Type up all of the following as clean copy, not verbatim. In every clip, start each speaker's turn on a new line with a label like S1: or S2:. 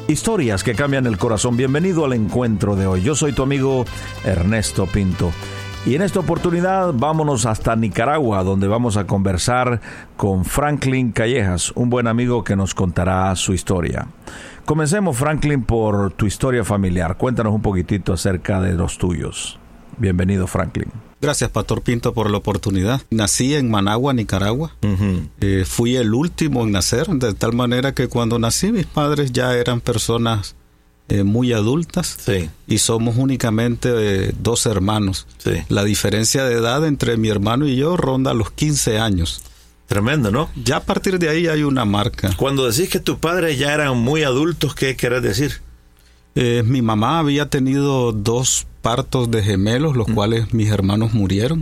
S1: Historias que cambian el corazón. Bienvenido al encuentro de hoy. Yo soy tu amigo Ernesto Pinto. Y en esta oportunidad vámonos hasta Nicaragua, donde vamos a conversar con Franklin Callejas, un buen amigo que nos contará su historia. Comencemos, Franklin, por tu historia familiar. Cuéntanos un poquitito acerca de los tuyos. Bienvenido, Franklin.
S2: Gracias, Pastor Pinto, por la oportunidad. Nací en Managua, Nicaragua. Fui el último en nacer, de tal manera que cuando nací mis padres ya eran personas muy adultas.
S1: Sí.
S2: Y somos únicamente 2 hermanos.
S1: Sí.
S2: La diferencia de edad entre mi hermano y yo ronda los 15 años.
S1: Tremendo, ¿no?
S2: Ya a partir de ahí hay una marca.
S1: Cuando decís que tus padres ya eran muy adultos, ¿qué querés decir?
S2: Mi mamá había tenido 2 partos de gemelos, los cuales mis hermanos murieron.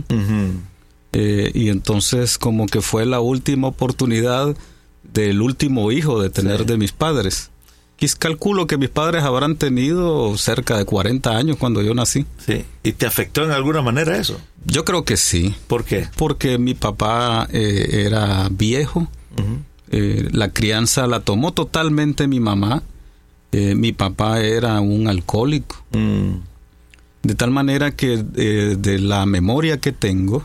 S2: Y entonces como que fue la última oportunidad del último hijo de tener de mis padres. Calculo que mis padres habrán tenido cerca de 40 años cuando yo nací.
S1: Sí. ¿Y te afectó en alguna manera eso?
S2: Yo creo que sí.
S1: ¿Por qué?
S2: Porque mi papá era viejo. La crianza la tomó totalmente mi mamá. Mi papá era un alcohólico. De tal manera que de la memoria que tengo,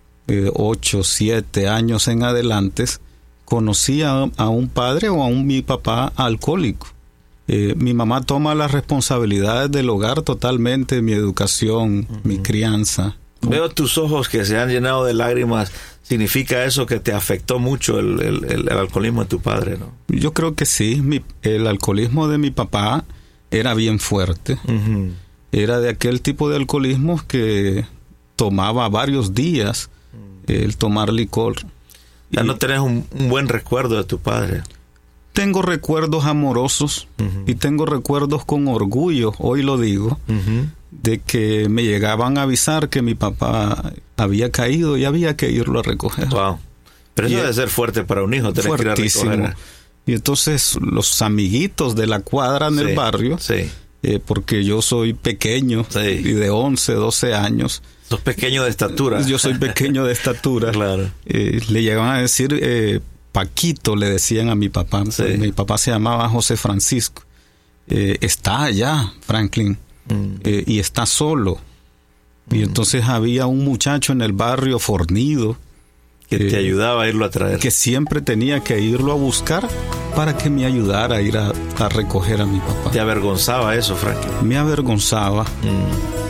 S2: 8, 7 años en adelante, conocí a un padre o a mi papá alcohólico. Mi mamá toma las responsabilidades del hogar totalmente, mi educación, mi crianza.
S1: Veo tus ojos que se han llenado de lágrimas. ¿Significa eso que te afectó mucho el alcoholismo de tu padre, no?
S2: Yo creo que sí. El alcoholismo de mi papá era bien fuerte. Era de aquel tipo de alcoholismo que tomaba varios días el tomar licor.
S1: Ya no tenés un buen recuerdo de tu padre.
S2: Tengo recuerdos amorosos y tengo recuerdos con orgullo, hoy lo digo, de que me llegaban a avisar que mi papá había caído y había que irlo a recoger.
S1: Wow. Pero eso debe ser fuerte para un hijo, tener que ir a recoger.
S2: Y entonces los amiguitos de la cuadra en el barrio, porque yo soy pequeño y de 11, 12 años.
S1: Sos pequeño de estatura.
S2: Yo soy pequeño de estatura.
S1: Claro.
S2: Le llegaban a decir Paquito, le decían a mi papá. Mi papá se llamaba José Francisco. Está allá, Franklin, y está solo. Y entonces había un muchacho en el barrio fornido
S1: que te ayudaba a irlo a traer.
S2: Que siempre tenía que irlo a buscar para que me ayudara a ir a recoger a mi papá.
S1: ¿Te avergonzaba eso, Franklin?
S2: Me avergonzaba.